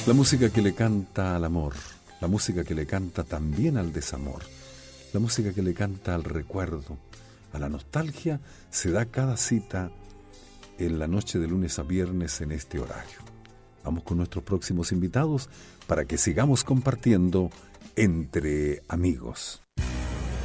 La música que le canta al amor, la música que le canta también al desamor, la música que le canta al recuerdo, a la nostalgia, se da cada cita en la noche de lunes a viernes en este horario. Vamos con nuestros próximos invitados para que sigamos compartiendo entre amigos.